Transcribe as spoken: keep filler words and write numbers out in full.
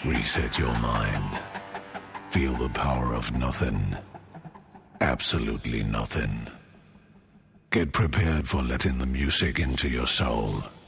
Reset your mind. Feel the power of nothing. Absolutely nothing. Get prepared for letting the music into your soul.